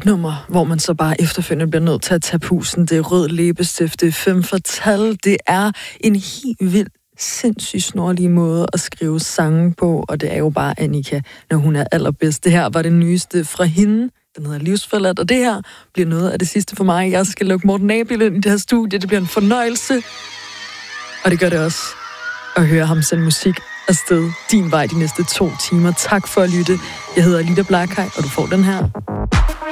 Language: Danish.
et nummer, hvor man så bare efterfølgende bliver nødt til at tage pusen. Det er rød læbestift, det er femme fatale. Det er en helt vild, sindssygt snorlige måde at skrive sange på, og det er jo bare Annika, når hun er allerbedst. Det her var det nyeste fra hende. Den hedder Livsforladt, og det her bliver noget af det sidste for mig. Jeg skal lukke Morten Abel ind i det her studie. Det bliver en fornøjelse, og det gør det også at høre ham sende musik afsted din vej de næste 2 timer. Tak for at lytte. Jeg hedder Lida Blakhaj, og du får den her.